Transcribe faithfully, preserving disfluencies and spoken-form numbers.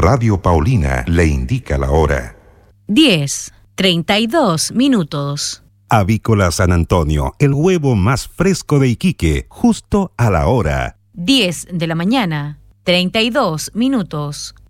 Radio Paulina le indica la hora. diez, treinta y dos minutos. Avícola San Antonio, el huevo más fresco de Iquique, justo a la hora. diez de la mañana, treinta y dos minutos.